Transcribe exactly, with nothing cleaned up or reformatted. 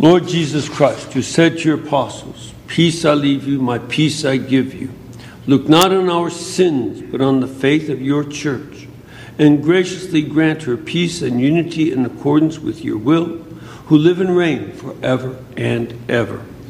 Lord Jesus Christ, who said to your apostles, "Peace I leave you, my peace I give you," look not on our sins, but on the faith of your church, and graciously grant her peace and unity in accordance with your will, who live and reign forever and ever.